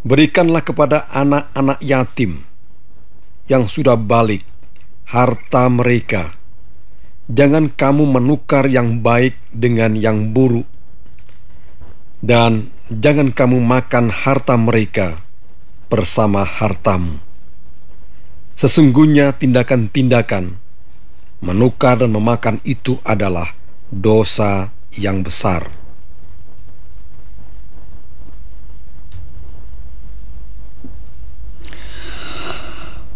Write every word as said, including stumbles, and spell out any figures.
Berikanlah kepada anak-anak yatim yang sudah balik harta mereka. Jangan kamu menukar yang baik dengan yang buruk, dan jangan kamu makan harta mereka bersama hartamu. Sesungguhnya tindakan-tindakan menukar dan memakan itu adalah dosa yang besar.